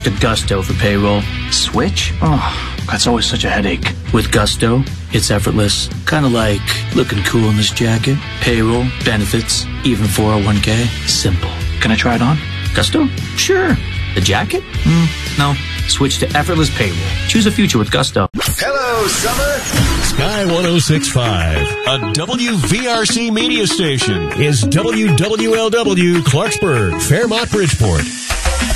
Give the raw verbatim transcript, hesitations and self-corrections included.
to Gusto for payroll. Switch? Oh, that's always such a headache. With Gusto, it's effortless. Kind of like looking cool in this jacket. Payroll, benefits, even four oh one k. Simple. Can I try it on? Gusto? Sure. The jacket? Mm, no. Switch to effortless payroll. Choose a future with Gusto. Hello, summer. Sky one oh six point five, a W V R C media station, is W W L W Clarksburg, Fairmont, Bridgeport.